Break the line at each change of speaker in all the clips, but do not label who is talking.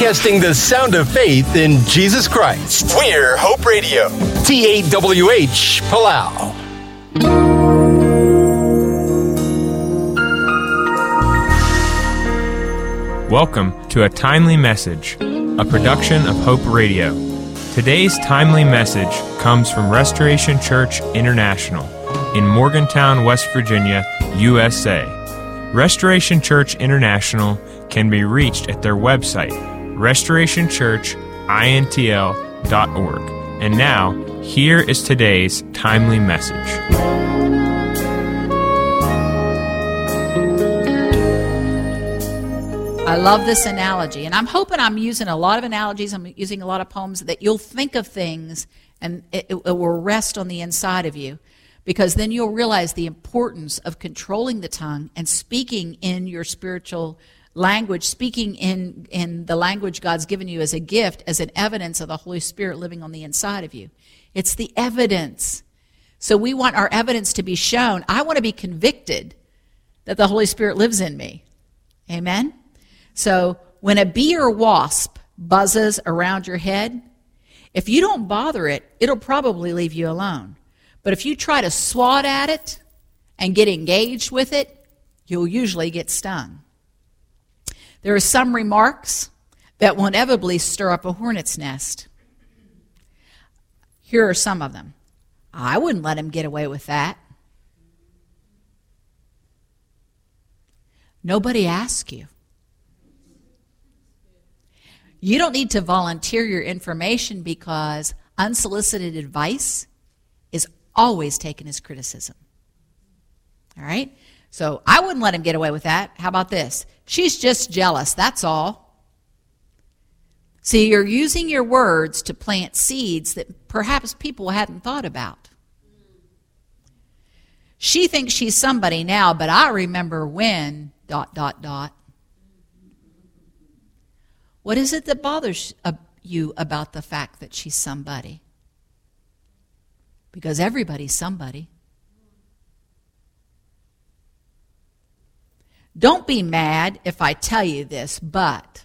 broadcasting the sound of faith in Jesus Christ. We're Hope Radio, TAWH, Palau.
Welcome to A Timely Message, a production of Hope Radio. Today's timely message comes from Restoration Church International in Morgantown, West Virginia, USA. Restoration Church International can be reached at their website, restorationchurchintl.org. And now, here is today's timely message.
I love this analogy, and I'm hoping I'm using a lot of analogies, I'm using a lot of poems, that you'll think of things and it will rest on the inside of you, because then you'll realize the importance of controlling the tongue and speaking in your spiritual language, speaking in the language God's given you as a gift, as an evidence of the Holy Spirit living on the inside of you. It's the evidence. So we want our evidence to be shown. I want to be convicted that the Holy Spirit lives in me. Amen? So when a bee or wasp buzzes around your head, if you don't bother it, it'll probably leave you alone. But if you try to swat at it and get engaged with it, you'll usually get stung. There are some remarks that will inevitably stir up a hornet's nest. Here are some of them. I wouldn't let him get away with that. Nobody asked you. You don't need to volunteer your information, because unsolicited advice is always taken as criticism. All right? So I wouldn't let him get away with that. How about this? She's just jealous, that's all. See, you're using your words to plant seeds that perhaps people hadn't thought about. She thinks she's somebody now, but I remember when, ... What is it that bothers you about the fact that she's somebody? Because everybody's somebody. Don't be mad if I tell you this, but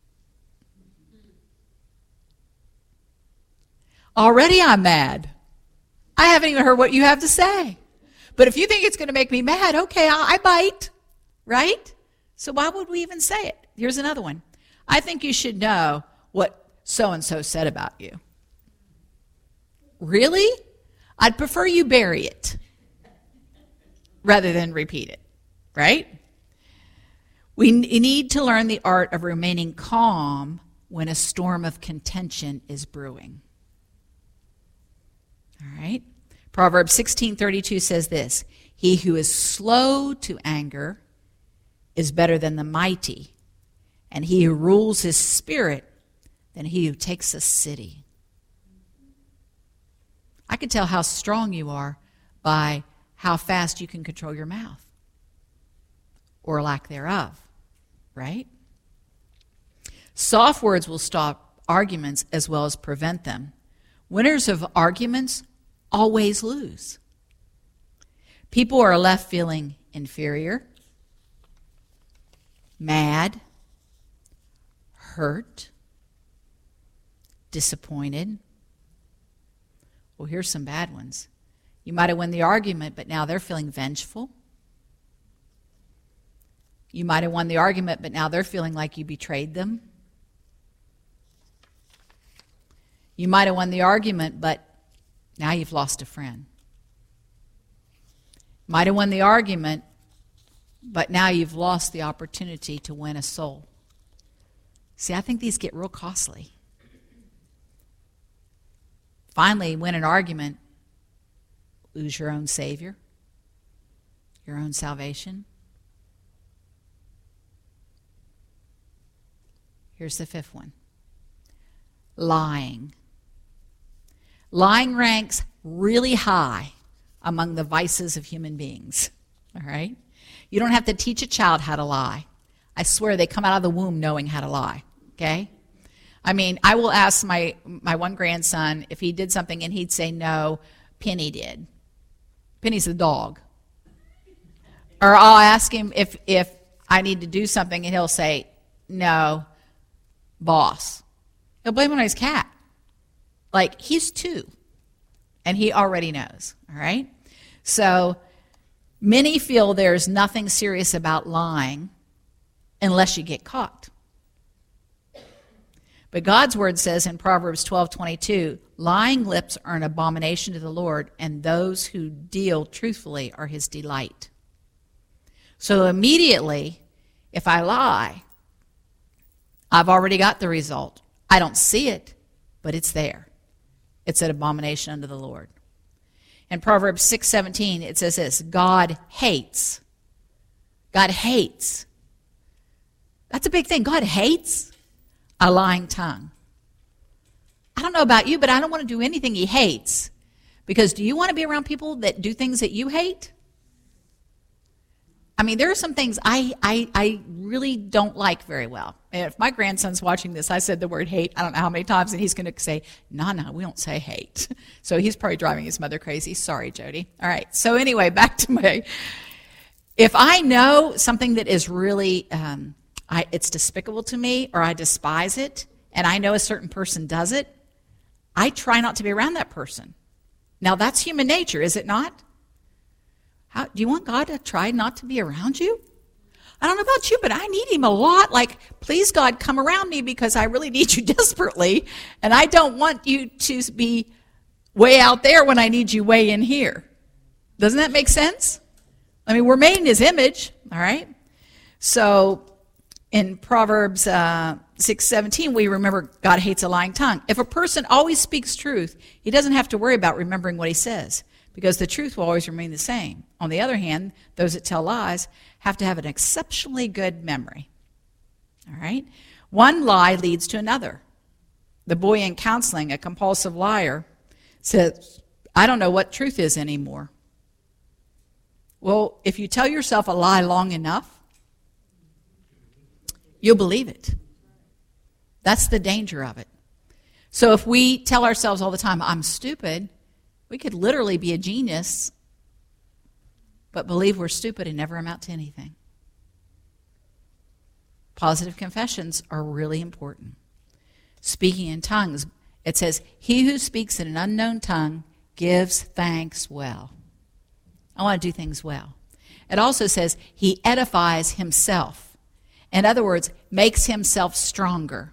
already I'm mad. I haven't even heard what you have to say. But if you think it's going to make me mad, okay, I bite, right? So why would we even say it? Here's another one. I think you should know what so-and-so said about you. Really? I'd prefer you bury it rather than repeat it, right? We need to learn the art of remaining calm when a storm of contention is brewing. All right? Proverbs 16:32 says this: he who is slow to anger is better than the mighty, and he who rules his spirit than he who takes a city. I can tell how strong you are by how fast you can control your mouth, or lack thereof, right? Soft words will stop arguments as well as prevent them. Winners of arguments always lose. People are left feeling inferior, mad, hurt, disappointed. Well, here's some bad ones. You might have won the argument, but now they're feeling vengeful. You might have won the argument, but now they're feeling like you betrayed them. You might have won the argument, but now you've lost a friend. Might have won the argument, but now you've lost the opportunity to win a soul. See, I think these get real costly. Finally, win an argument, lose your own Savior, your own salvation. Here's the fifth one. Lying. Lying ranks really high among the vices of human beings. All right? You don't have to teach a child how to lie. I swear they come out of the womb knowing how to lie. Okay? I mean, I will ask my one grandson if he did something and he'd say, no, Penny did. Penny's the dog. Or I'll ask him if I need to do something and he'll say, no, boss. He'll blame it on his cat. Like, he's 2, and he already knows, all right? So many feel there's nothing serious about lying unless you get caught. But God's word says in Proverbs 12:22, lying lips are an abomination to the Lord, and those who deal truthfully are his delight. So immediately, if I lie, I've already got the result. I don't see it, but it's there. It's an abomination unto the Lord. In Proverbs 6:17, it says this, God hates. God hates. That's a big thing. God hates a lying tongue. I don't know about you, but I don't want to do anything he hates. Because do you want to be around people that do things that you hate? I mean, there are some things I really don't like very well. And if my grandson's watching this, I said the word hate, I don't know how many times, and he's going to say, no, we don't say hate. So he's probably driving his mother crazy. Sorry, Jody. All right. So anyway, back to if I know something that is really, it's despicable to me, or I despise it, and I know a certain person does it, I try not to be around that person. Now, that's human nature, is it not? Do you want God to try not to be around you? I don't know about you, but I need him a lot. Like, please, God, come around me because I really need you desperately, and I don't want you to be way out there when I need you way in here. Doesn't that make sense? I mean, we're made in his image, all right? So in Proverbs 6:17, we remember God hates a lying tongue. If a person always speaks truth, he doesn't have to worry about remembering what he says, because the truth will always remain the same. On the other hand, those that tell lies have to have an exceptionally good memory. All right? One lie leads to another. The boy in counseling, a compulsive liar, says, I don't know what truth is anymore. Well, if you tell yourself a lie long enough, you'll believe it. That's the danger of it. So if we tell ourselves all the time, I'm stupid, we could literally be a genius, but believe we're stupid and never amount to anything. Positive confessions are really important. Speaking in tongues, it says, he who speaks in an unknown tongue gives thanks well. I want to do things well. It also says he edifies himself. In other words, makes himself stronger.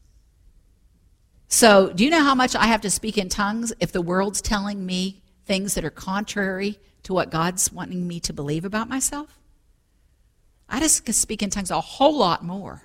So, do you know how much I have to speak in tongues if the world's telling me things that are contrary to what God's wanting me to believe about myself? I just speak in tongues a whole lot more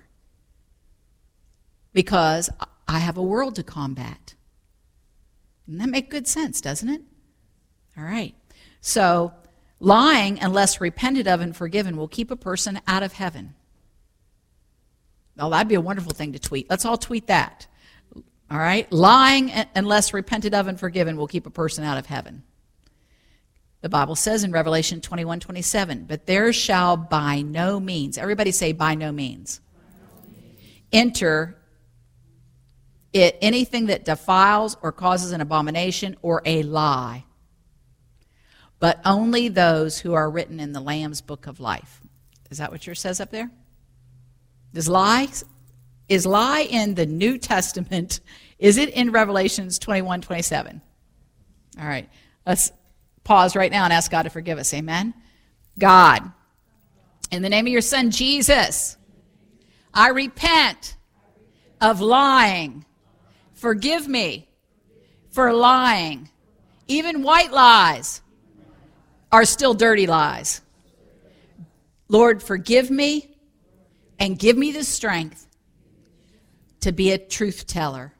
because I have a world to combat. Doesn't that make good sense, doesn't it? All right. So, lying, unless repented of and forgiven, will keep a person out of heaven. Well, that'd be a wonderful thing to tweet. Let's all tweet that. All right? Lying, unless repented of and forgiven, will keep a person out of heaven. The Bible says in Revelation 21:27, but there shall by no means, everybody say by no means, enter it anything that defiles or causes an abomination or a lie, but only those who are written in the Lamb's book of life. Is that what yours says up there? Is lie in the New Testament? Is it in Revelations 21:27? All right. Let's pause right now and ask God to forgive us. Amen? God, in the name of your Son, Jesus, I repent of lying. Forgive me for lying. Even white lies are still dirty lies. Lord, forgive me and give me the strength to be a truth teller.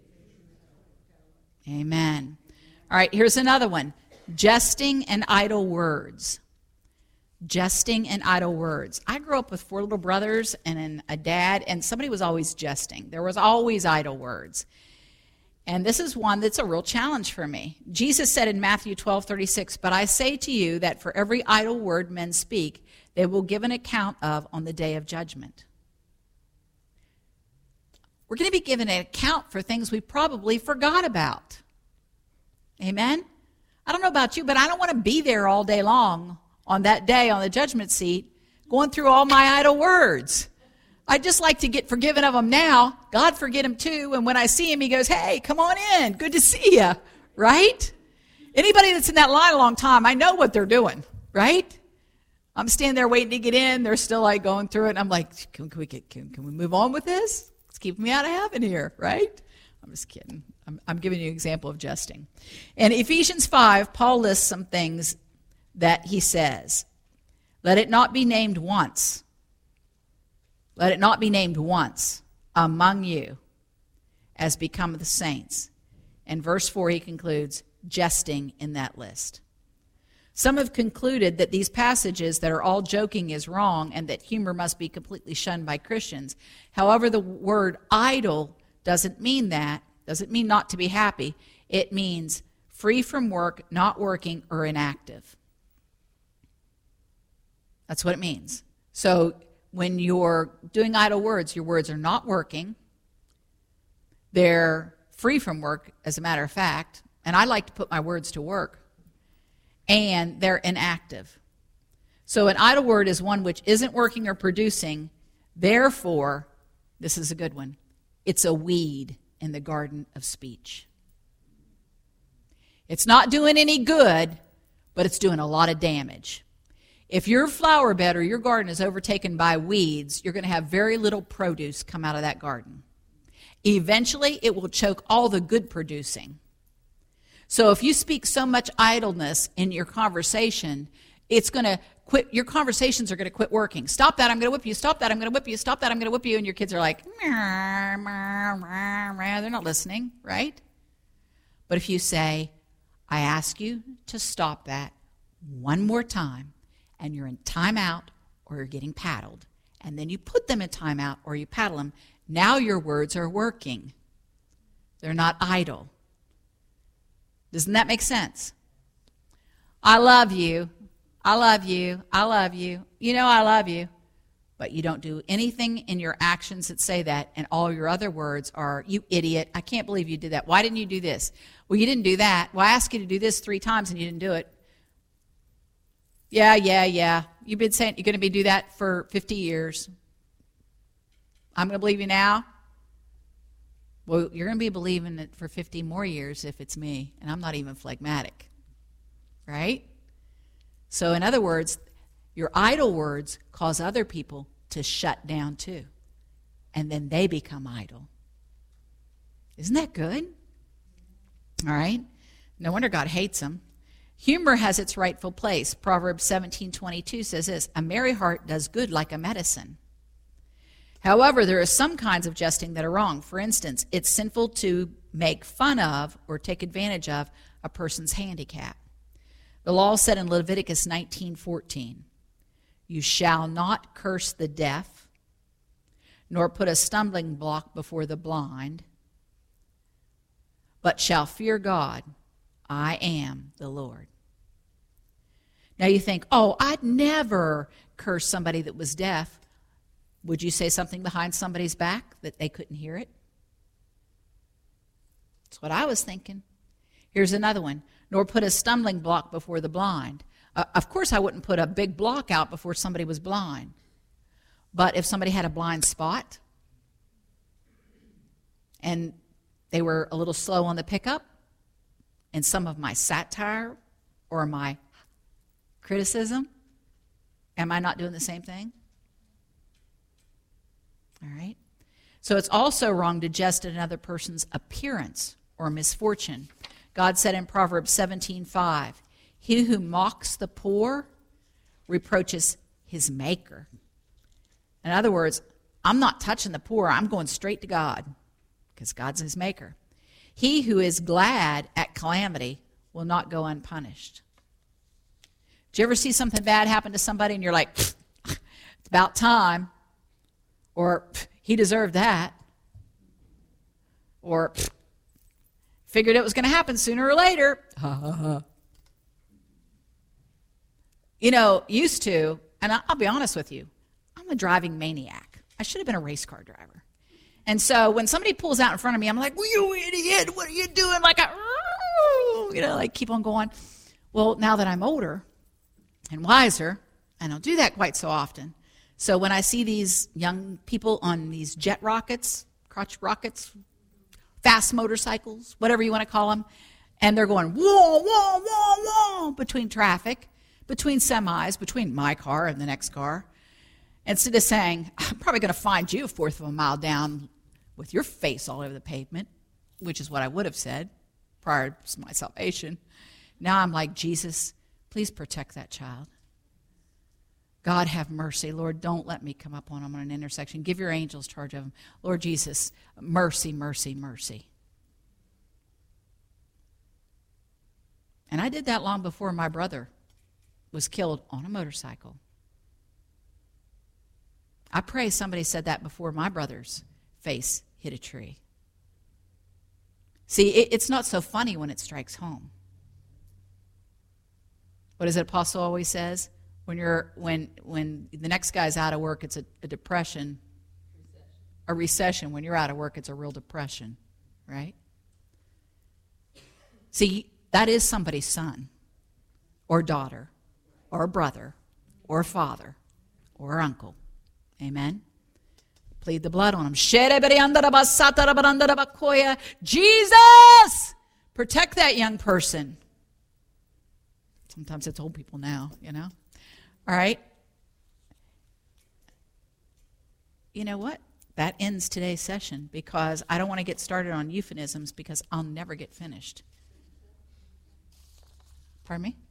Amen. All right, here's another one. Jesting and idle words. Jesting and idle words. I grew up with 4 little brothers and a dad, and somebody was always jesting. There was always idle words. And this is one that's a real challenge for me. Jesus said in Matthew 12:36, but I say to you that for every idle word men speak, they will give an account of on the day of judgment. We're going to be given an account for things we probably forgot about. Amen? I don't know about you, but I don't want to be there all day long on that day on the judgment seat going through all my idle words. I'd just like to get forgiven of them now. God forget him too. And when I see him, he goes, hey, come on in. Good to see you. Right? Anybody that's in that line a long time, I know what they're doing. Right? I'm standing there waiting to get in. They're still like going through it. And I'm like, can we move on with this? It's keeping me out of heaven here. Right? I'm just kidding. I'm giving you an example of jesting. In Ephesians 5, Paul lists some things that he says. Let it not be named once. Let it not be named once among you as become the saints. And verse 4, he concludes, jesting in that list. Some have concluded that these passages that are all joking is wrong and that humor must be completely shunned by Christians. However, the word idle doesn't mean that. Doesn't mean not to be happy. It means free from work, not working, or inactive. That's what it means. So when you're doing idle words, your words are not working. They're free from work, as a matter of fact. And I like to put my words to work. And they're inactive. So an idle word is one which isn't working or producing. Therefore, this is a good one, it's a weed in the garden of speech. It's not doing any good, but it's doing a lot of damage. If your flower bed or your garden is overtaken by weeds, you're going to have very little produce come out of that garden. Eventually, it will choke all the good producing. So if you speak so much idleness in your conversation, it's going to quit. Your conversations are going to quit working. Stop that, I'm going to whip you. Stop that, I'm going to whip you. Stop that, I'm going to whip you. And your kids are like, they're not listening, right? But if you say, I ask you to stop that one more time, and you're in timeout or you're getting paddled, and then you put them in timeout or you paddle them, now your words are working. They're not idle. Doesn't that make sense? I love you. I love you. I love you. You know I love you. But you don't do anything in your actions that say that, and all your other words are, you idiot, I can't believe you did that. Why didn't you do this? Well, you didn't do that. Well, I asked you to do this 3 times and you didn't do it. Yeah. You've been saying you're going to do that for 50 years. I'm going to believe you now. Well, you're going to be believing it for 50 more years if it's me, and I'm not even phlegmatic, right? So in other words, your idle words cause other people to shut down too, and then they become idle. Isn't that good? All right. No wonder God hates them. Humor has its rightful place. Proverbs 17:22 says this, a merry heart does good like a medicine. However, there are some kinds of jesting that are wrong. For instance, it's sinful to make fun of or take advantage of a person's handicap. The law said in Leviticus 19:14, you shall not curse the deaf, nor put a stumbling block before the blind, but shall fear God. I am the Lord. Now you think, oh, I'd never curse somebody that was deaf. Would you say something behind somebody's back that they couldn't hear it? That's what I was thinking. Here's another one. Nor put a stumbling block before the blind. Of course, I wouldn't put a big block out before somebody was blind. But if somebody had a blind spot and they were a little slow on the pickup, and some of my satire or my criticism, am I not doing the same thing? All right. So it's also wrong to jest at another person's appearance or misfortune. God said in Proverbs 17:5, he who mocks the poor reproaches his maker. In other words, I'm not touching the poor. I'm going straight to God because God's his maker. He who is glad at calamity will not go unpunished. Did you ever see something bad happen to somebody and you're like, it's about time? Or he deserved that. Or figured it was going to happen sooner or later. You know, used to, and I'll be honest with you, I'm a driving maniac. I should have been a race car driver. And so when somebody pulls out in front of me, I'm like, well, you idiot, what are you doing? Like, like keep on going. Well, now that I'm older and wiser, I don't do that quite so often. So when I see these young people on these jet rockets, crotch rockets, fast motorcycles, whatever you want to call them, and they're going whoa, whoa, whoa, whoa between traffic, between semis, between my car and the next car, instead of saying, I'm probably going to find you a fourth of a mile down with your face all over the pavement, which is what I would have said prior to my salvation. Now I'm like, Jesus, please protect that child. God, have mercy. Lord, don't let me come up on them on an intersection. Give your angels charge of them. Lord Jesus, mercy, mercy, mercy. And I did that long before my brother was killed on a motorcycle. I pray somebody said that before my brother's face hit a tree. See, it's not so funny when it strikes home. What is it Apostle always says? When the next guy's out of work, it's a depression. A recession. When you're out of work, it's a real depression, right? See, that is somebody's son or daughter or brother or father or uncle. Amen? Plead the blood on them. Jesus! Protect that young person. Sometimes it's old people now, you know. All right? You know what? That ends today's session because I don't want to get started on euphemisms because I'll never get finished. Pardon me?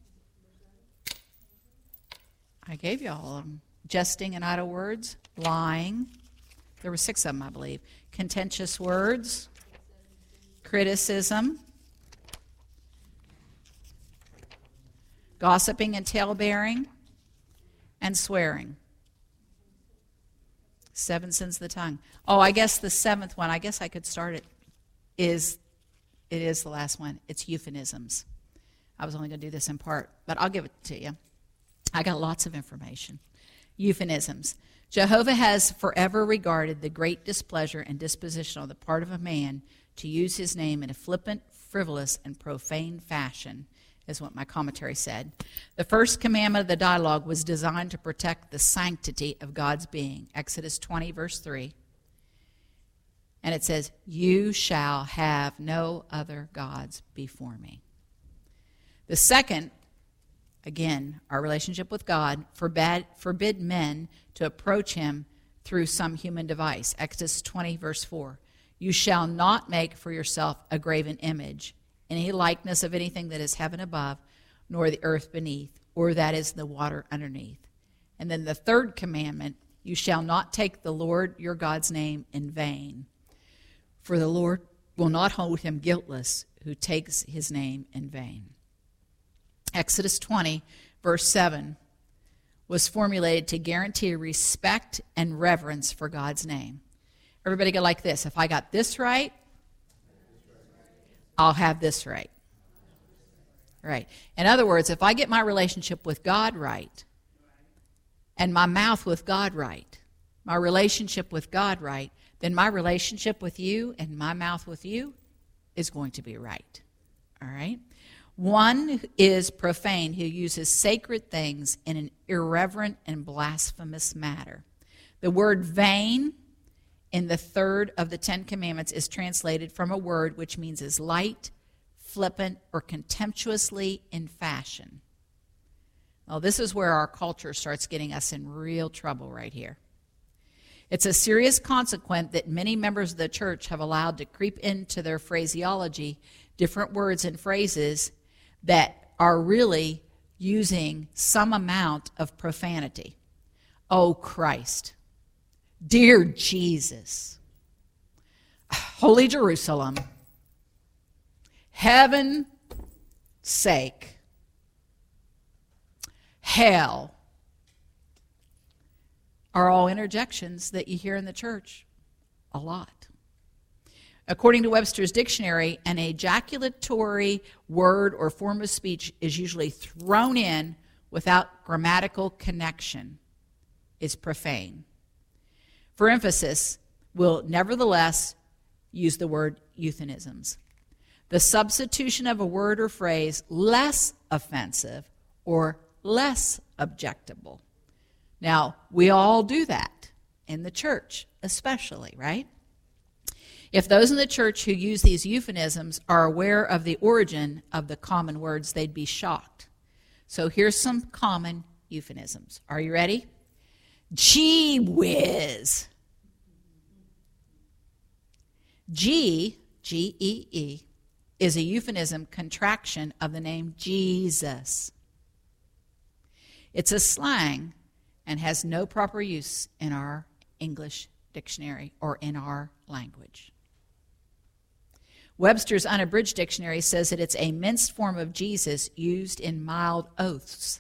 I gave you all of them. Jesting and idle words, lying. There were 6 of them, I believe. Contentious words, criticism, gossiping and tale-bearing, and swearing. 7 sins of the tongue. Oh, I guess the 7th one, I guess I could start it, is the last one. It's euphemisms. I was only going to do this in part, but I'll give it to you. I got lots of information. Euphemisms. Jehovah has forever regarded the great displeasure and disposition on the part of a man to use his name in a flippant, frivolous, and profane fashion, is what my commentary said. The first commandment of the dialogue was designed to protect the sanctity of God's being. Exodus 20, verse 3. And it says, you shall have no other gods before me. The second, again, our relationship with God, forbid men to approach him through some human device. Exodus 20, verse 4. You shall not make for yourself a graven image, any likeness of anything that is heaven above, nor the earth beneath, or that is the water underneath. And then the third commandment, you shall not take the Lord your God's name in vain, for the Lord will not hold him guiltless who takes his name in vain. Exodus 20, verse 7, was formulated to guarantee respect and reverence for God's name. Everybody go like this. If I got this right, I'll have this right. Right. In other words, if I get my relationship with God right, and my mouth with God right, my relationship with God right, then my relationship with you and my mouth with you is going to be right. All right? One is profane, who uses sacred things in an irreverent and blasphemous manner. The word vain in the third of the 10 Commandments is translated from a word which means is light, flippant, or contemptuously in fashion. Well, this is where our culture starts getting us in real trouble right here. It's a serious consequence that many members of the church have allowed to creep into their phraseology different words and phrases that are really using some amount of profanity. Oh, Christ. Dear Jesus. Holy Jerusalem. Heaven sake. Hell. Are all interjections that you hear in the church a lot. According to Webster's dictionary, an ejaculatory word or form of speech is usually thrown in without grammatical connection, is profane. For emphasis, we'll nevertheless use the word euphemisms. The substitution of a word or phrase less offensive or less objectable Now, we all do that, in the church especially, right? If those in the church who use these euphemisms are aware of the origin of the common words, they'd be shocked. So here's some common euphemisms. Are you ready? Gee whiz. G-E-E, is a euphemism contraction of the name Jesus. It's a slang and has no proper use in our English dictionary or in our language. Webster's Unabridged Dictionary says that it's a minced form of Jesus used in mild oaths.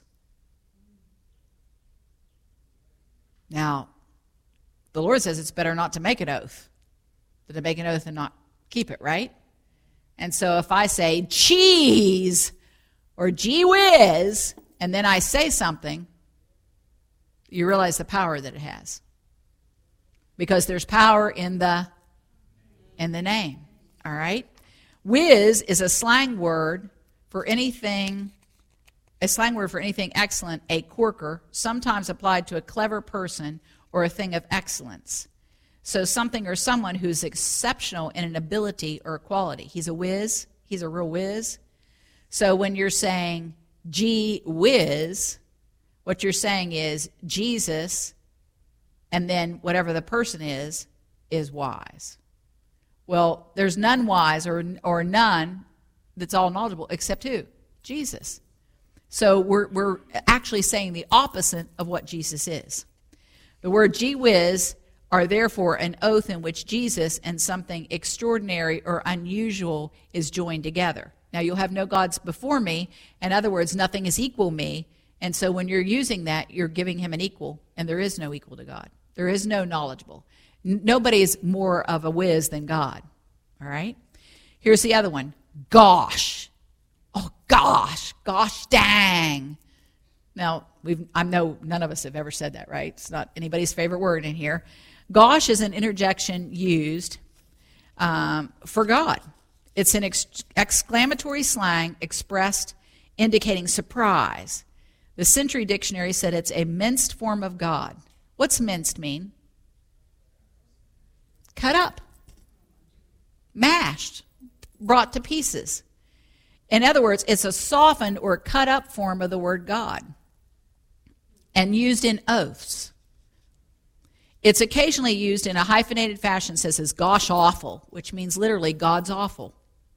Now, the Lord says it's better not to make an oath than to make an oath and not keep it, right? And so if I say cheese or gee whiz, and then I say something, you realize the power that it has. Because there's power in the name, all right? Whiz is a slang word for anything excellent, a corker, sometimes applied to a clever person or a thing of excellence. So something or someone who's exceptional in an ability or a quality. He's a whiz. He's a real whiz. So when you're saying gee whiz, what you're saying is Jesus, and then whatever the person is wise. Well, there's none wise or none that's all knowledgeable except who? Jesus. So we're actually saying the opposite of what Jesus is. The word gee whiz are therefore an oath in which Jesus and something extraordinary or unusual is joined together. Now, you'll have no gods before me. In other words, nothing is equal me. And so when you're using that, you're giving him an equal, and there is no equal to God. There is no knowledgeable. Nobody is more of a whiz than God. All right? Here's the other one. Gosh. Oh, gosh. Gosh dang. Now, I know none of us have ever said that, right? It's not anybody's favorite word in here. Gosh is an interjection used for God. It's an exclamatory slang expressed indicating surprise. The Century Dictionary said it's a minced form of God. What's minced mean? Cut up, mashed, brought to pieces. In other words, it's a softened or cut up form of the word God and used in oaths. It's occasionally used in a hyphenated fashion, says as gosh awful, which means literally God's awful.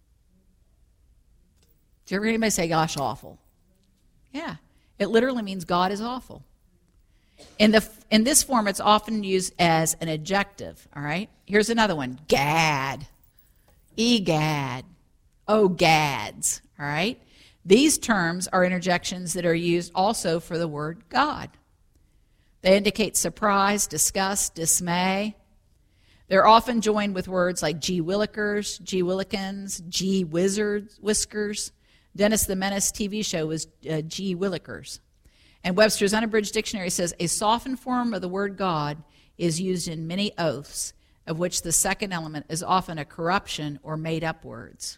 Did you ever hear anybody say gosh awful? Yeah, it literally means God is awful. In this form, it's often used as an adjective, all right? Here's another one, gad, egad, oh gads, all right? These terms are interjections that are used also for the word God. They indicate surprise, disgust, dismay. They're often joined with words like gee willikers, gee willikins, gee whiskers. Dennis the Menace TV show was gee willikers. And Webster's Unabridged Dictionary says a softened form of the word God is used in many oaths, of which the second element is often a corruption or made-up words.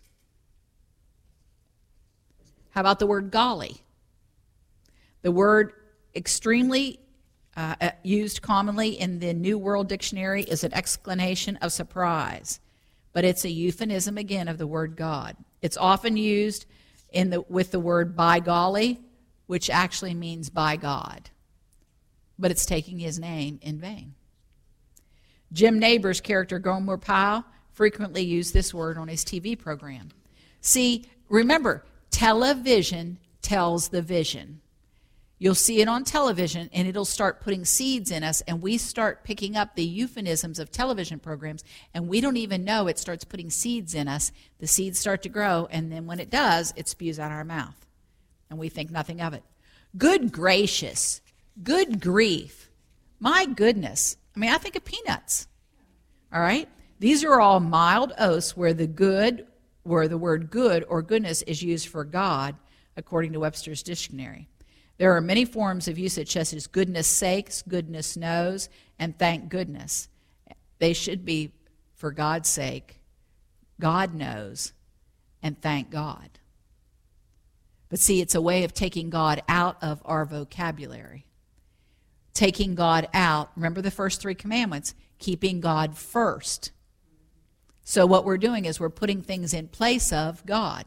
How about the word golly? The word extremely used commonly in the New World Dictionary is an exclamation of surprise, but it's a euphemism again of the word God. It's often used with the word by golly, which actually means by God, but it's taking his name in vain. Jim Nabors' character Gomer Pyle frequently used this word on his TV program. See, remember, television tells the vision. You'll see it on television, and it'll start putting seeds in us, and we start picking up the euphemisms of television programs, and we don't even know it starts putting seeds in us. The seeds start to grow, and then when it does, it spews out our mouth, and we think nothing of it. Good gracious, good grief, my goodness. I mean, I think of peanuts, all right? These are all mild oaths where the word good or goodness is used for God, according to Webster's Dictionary. There are many forms of usage such as goodness sakes, goodness knows, and thank goodness. They should be for God's sake, God knows, and thank God. But see, it's a way of taking God out of our vocabulary. taking God out. Remember the first 3 commandments, keeping God first. So what we're doing is we're putting things in place of God,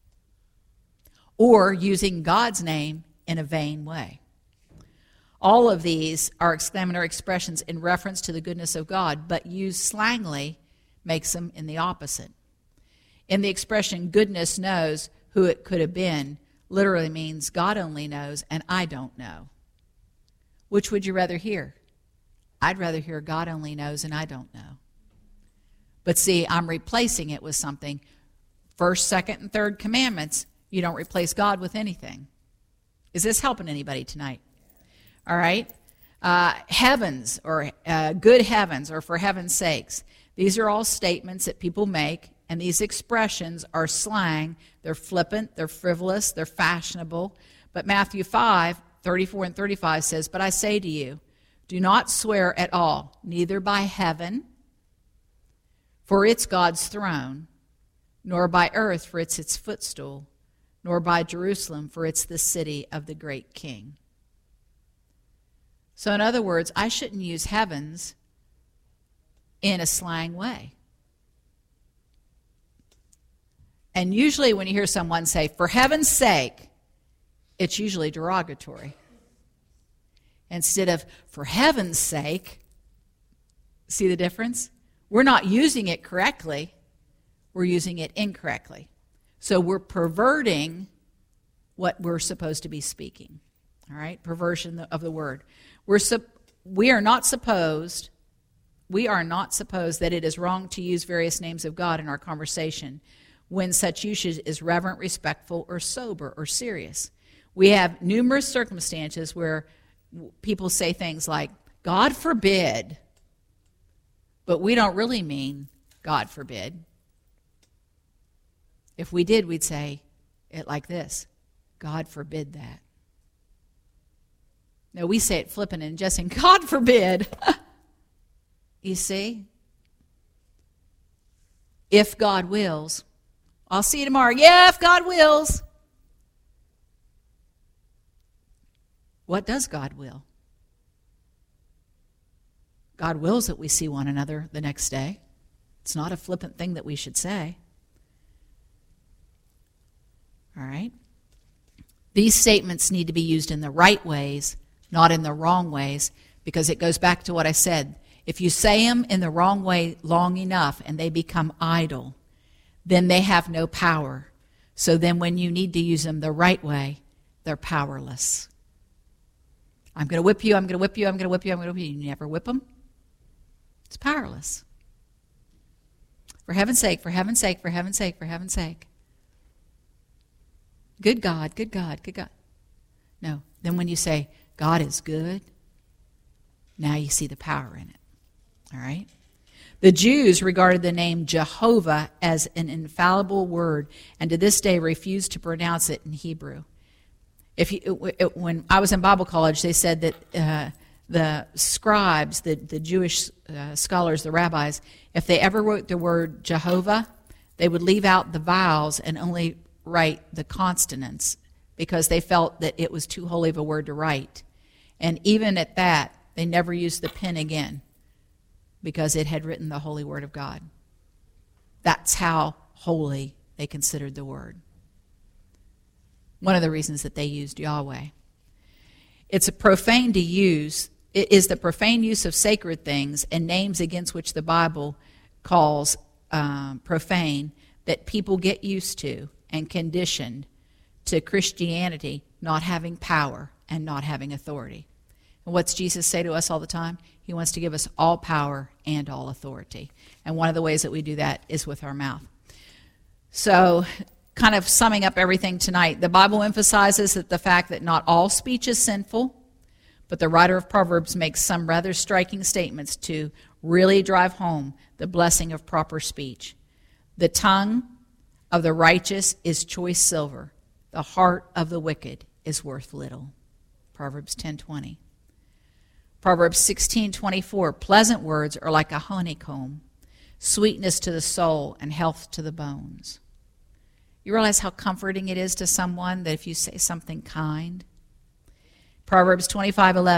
or using God's name in a vain way. All of these are exclamatory expressions in reference to the goodness of God, but used slangily makes them in the opposite. In the expression, goodness knows who it could have been, literally means God only knows and I don't know. Which would you rather hear? I'd rather hear God only knows and I don't know. But see, I'm replacing it with something. First, second, and third commandments, you don't replace God with anything. Is this helping anybody tonight? All right? Heavens, or good heavens, or for heaven's sakes. These are all statements that people make, and these expressions are slang. They're flippant, they're frivolous, they're fashionable. But Matthew 5:34 and 35 says, "But I say to you, do not swear at all, neither by heaven, for it's God's throne, nor by earth, for it's its footstool, nor by Jerusalem, for it's the city of the great King." So in other words, I shouldn't use heavens in a slang way. And usually when you hear someone say, "for heaven's sake," it's usually derogatory. Instead of, "for heaven's sake," see the difference? We're not using it correctly. We're using it incorrectly. So we're perverting what we're supposed to be speaking. All right? Perversion of the word. We are not supposed that it is wrong to use various names of God in our conversation when such usage is reverent, respectful, or sober, or serious. We have numerous circumstances where people say things like, "God forbid," but we don't really mean "God forbid." If we did, we'd say it like this: "God forbid that." No, we say it flippant and jesting, "God forbid." You see? If God wills. I'll see you tomorrow. Yeah, if God wills. What does God will? God wills that we see one another the next day. It's not a flippant thing that we should say. All right? These statements need to be used in the right ways, not in the wrong ways, because it goes back to what I said. If you say them in the wrong way long enough and they become idle, then they have no power. So then when you need to use them the right way, they're powerless. I'm going to whip you, I'm going to whip you, I'm going to whip you, I'm going to whip you. You never whip them. It's powerless. For heaven's sake, for heaven's sake, for heaven's sake, for heaven's sake. Good God, good God, good God. No, then when you say, God is good, now you see the power in it. All right? The Jews regarded the name Jehovah as an infallible word, and to this day refuse to pronounce it in Hebrew. When I was in Bible college, they said that the scribes, the Jewish scholars, the rabbis, if they ever wrote the word Jehovah, they would leave out the vowels and only write the consonants because they felt that it was too holy of a word to write. And even at that, they never used the pen again because it had written the holy word of God. That's how holy they considered the word. One of the reasons that they used Yahweh. It's a profane to use. It is the profane use of sacred things and names against which the Bible calls profane that people get used to and conditioned to Christianity not having power and not having authority. And what's Jesus say to us all the time? He wants to give us all power and all authority. And one of the ways that we do that is with our mouth. So, kind of summing up everything tonight, the Bible emphasizes that the fact that not all speech is sinful, but the writer of Proverbs makes some rather striking statements to really drive home the blessing of proper speech. The tongue of the righteous is choice silver. The heart of the wicked is worth little. Proverbs 10:20. Proverbs 16:24. Pleasant words are like a honeycomb, sweetness to the soul and health to the bones. You realize how comforting it is to someone that if you say something kind? Proverbs 25:11.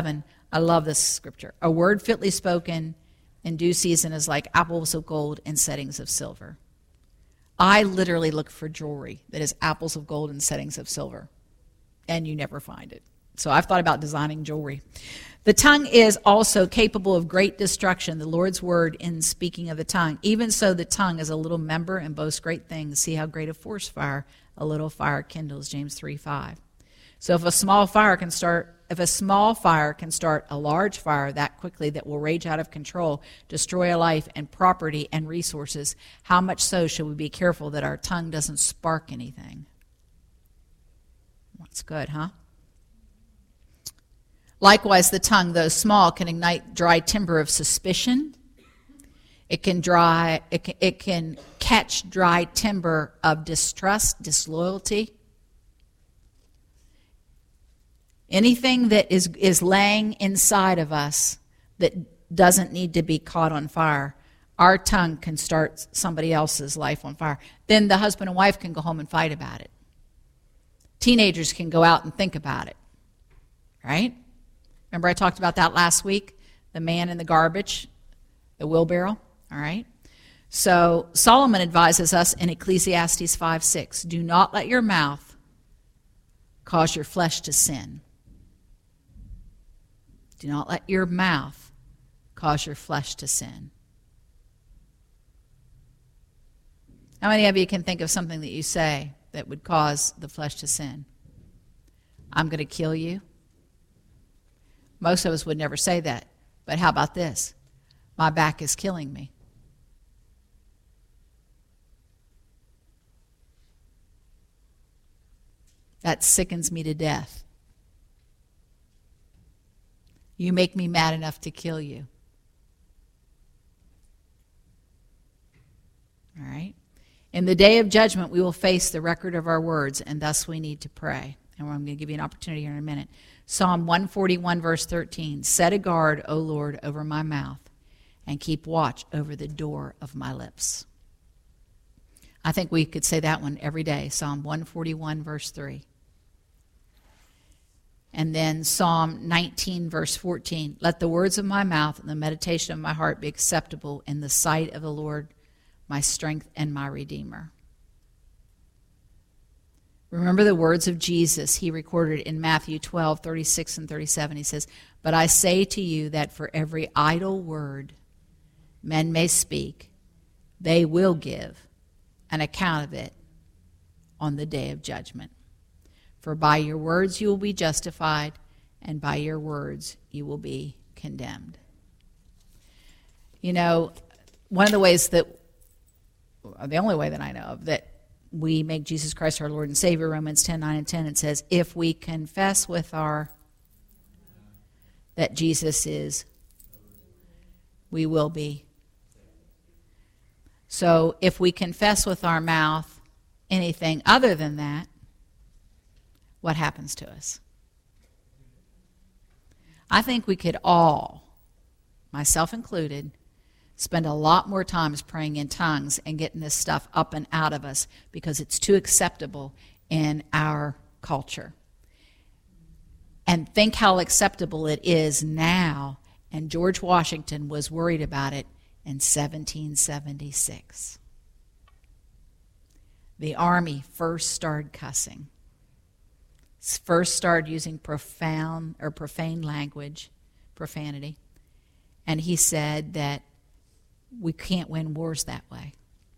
I love this scripture. A word fitly spoken in due season is like apples of gold in settings of silver. I literally look for jewelry that is apples of gold in settings of silver, and you never find it. So I've thought about designing jewelry. The tongue is also capable of great destruction, the Lord's word in speaking of the tongue. Even so, the tongue is a little member and boasts great things. See how great a forest fire a little fire kindles, James 3:5. So if a small fire can start a large fire that quickly that will rage out of control, destroy a life and property and resources, how much so should we be careful that our tongue doesn't spark anything? That's good, huh? Likewise, the tongue, though small, can ignite dry timber of suspicion. It can catch dry timber of distrust, disloyalty. Anything that is laying inside of us that doesn't need to be caught on fire, our tongue can start somebody else's life on fire. Then the husband and wife can go home and fight about it. Teenagers can go out and think about it, right? Remember I talked about that last week? The man in the garbage, the wheelbarrow, all right? So Solomon advises us in Ecclesiastes 5:6, do not let your mouth cause your flesh to sin. Do not let your mouth cause your flesh to sin. How many of you can think of something that you say that would cause the flesh to sin? I'm going to kill you. Most of us would never say that. But how about this? My back is killing me. That sickens me to death. You make me mad enough to kill you. All right? In the day of judgment, we will face the record of our words, and thus we need to pray. And I'm going to give you an opportunity here in a minute. Psalm 141, verse 13. Set a guard, O Lord, over my mouth, and keep watch over the door of my lips. I think we could say that one every day. Psalm 141, verse 3. And then Psalm 19, verse 14. Let the words of my mouth and the meditation of my heart be acceptable in the sight of the Lord, my strength and my Redeemer. Remember the words of Jesus he recorded in Matthew 12, 36 and 37. He says, but I say to you that for every idle word men may speak, they will give an account of it on the day of judgment. For by your words you will be justified, and by your words you will be condemned. You know, one of the ways that, the only way that I know of, that we make Jesus Christ our Lord and Savior, Romans 10, 9 and 10, it says, if we confess with our, that Jesus is, we will be. So if we confess with our mouth anything other than that, what happens to us? I think we could all, myself included, spend a lot more times praying in tongues and getting this stuff up and out of us because it's too acceptable in our culture. And think how acceptable it is now. And George Washington was worried about it in 1776. The army first started cussing. First started using profane language, profanity. And he said that we can't win wars that way.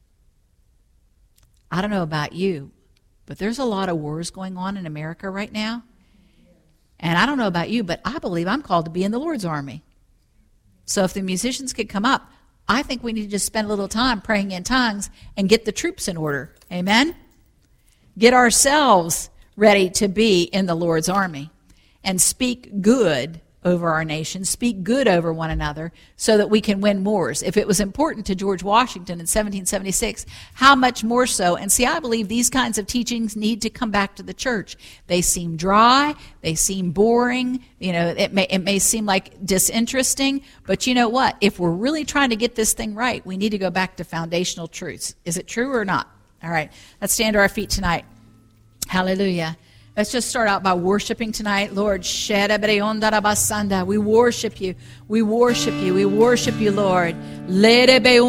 I don't know about you, but there's a lot of wars going on in America right now. And I don't know about you, but I believe I'm called to be in the Lord's army. So if the musicians could come up, I think we need to just spend a little time praying in tongues and get the troops in order. Amen? Get ourselves ready to be in the Lord's army and speak good over our nation, speak good over one another so that we can win wars. If it was important to George Washington in 1776, how much more so? And see, I believe these kinds of teachings need to come back to the church. They seem dry, they seem boring, it may seem like disinteresting, but you know what? If we're really trying to get this thing right, we need to go back to foundational truths. Is it true or not? All right, let's stand to our feet tonight. Hallelujah. Let's just start out by worshiping tonight. Lord, we worship you. We worship you. We worship you, Lord. We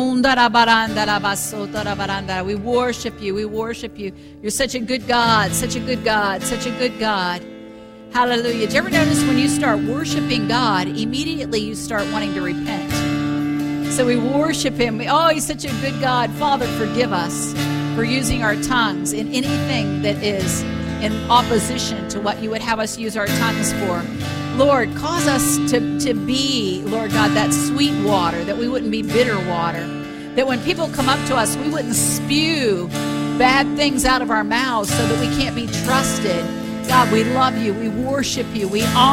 worship you. We worship you. You're such a good God, such a good God, such a good God. Hallelujah. Do you ever notice when you start worshiping God, immediately you start wanting to repent? So we worship him. He's such a good God. Father, forgive us for using our tongues in anything that is in opposition to what you would have us use our tongues for. Lord, cause us to be, Lord God, that sweet water, that we wouldn't be bitter water, that when people come up to us, we wouldn't spew bad things out of our mouths so that we can't be trusted. God, we love you. We worship you. We honor